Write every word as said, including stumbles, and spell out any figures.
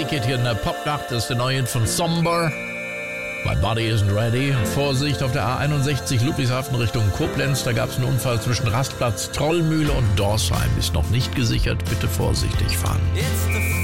geht hier in der Popnacht. Das ist der neue Hit von Somber. My Body Isn't Ready. Vorsicht auf der A einundsechzig Ludwigshafen Richtung Koblenz. Da gab es einen Unfall zwischen Rastplatz Trollmühle und Dorsheim. Ist noch nicht gesichert. Bitte vorsichtig fahren.